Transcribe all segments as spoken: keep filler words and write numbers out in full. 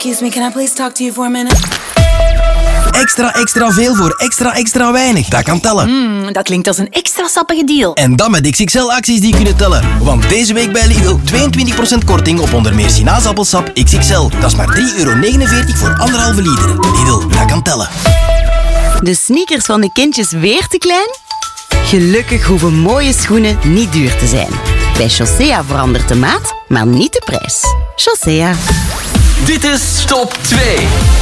Excuse me, can I please talk to you for a minute? Extra, extra veel voor extra, extra weinig. Dat kan tellen. Mm, dat klinkt als een extra sappige deal. En dan met X X L-acties die kunnen tellen. Want deze week bij Lidl tweeëntwintig procent korting op onder meer sinaasappelsap X X L. Dat is maar drie euro negenenveertig voor anderhalve liter. Lidl, dat kan tellen. De sneakers van de kindjes weer te klein? Gelukkig hoeven mooie schoenen niet duur te zijn. Bij Chaussea verandert de maat, maar niet de prijs. Chaussea. Dit is Top twee.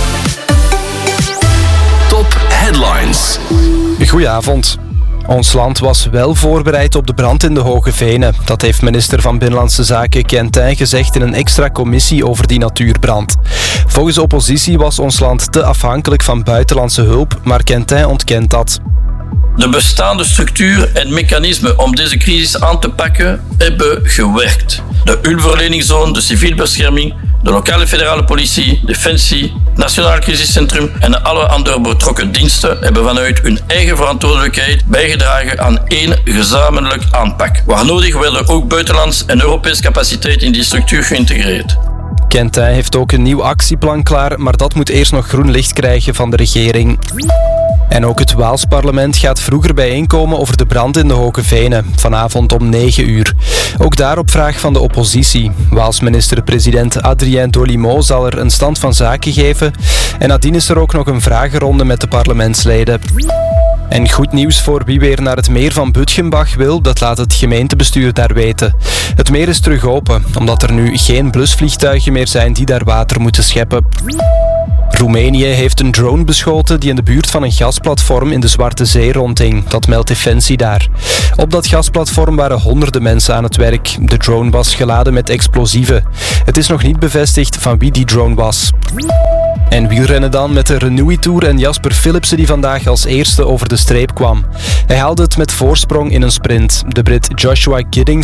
Top Headlines. Goedenavond. Ons land was wel voorbereid op de brand in de Hoge Venen. Dat heeft minister van Binnenlandse Zaken Quentin gezegd in een extra commissie over die natuurbrand. Volgens de oppositie was ons land te afhankelijk van buitenlandse hulp, maar Quentin ontkent dat. De bestaande structuur en mechanismen om deze crisis aan te pakken hebben gewerkt. De hulpverleningszone, de civiele bescherming, de lokale federale politie, Defensie, Nationaal Crisiscentrum en alle andere betrokken diensten hebben vanuit hun eigen verantwoordelijkheid bijgedragen aan één gezamenlijk aanpak. Waar nodig werden ook buitenlands en Europees capaciteit in die structuur geïntegreerd. Quentin heeft ook een nieuw actieplan klaar, maar dat moet eerst nog groen licht krijgen van de regering. En ook het Waals parlement gaat vroeger bijeenkomen over de brand in de Hoge Venen, vanavond om negen uur. Ook daar op vraag van de oppositie. Waals minister-president Adrien Dolimot zal er een stand van zaken geven. En nadien is er ook nog een vragenronde met de parlementsleden. En goed nieuws voor wie weer naar het meer van Butgenbach wil, dat laat het gemeentebestuur daar weten. Het meer is terug open, omdat er nu geen blusvliegtuigen meer zijn die daar water moeten scheppen. Roemenië heeft een drone beschoten die in de buurt van een gasplatform in de Zwarte Zee rondhing. Dat meldt Defensie daar. Op dat gasplatform waren honderden mensen aan het werk. De drone was geladen met explosieven. Het is nog niet bevestigd van wie die drone was. En wielrennen dan met de Renewy Tour en Jasper Philipsen die vandaag als eerste over de streep kwam. Hij haalde het met voorsprong in een sprint. De Brit Joshua Giddings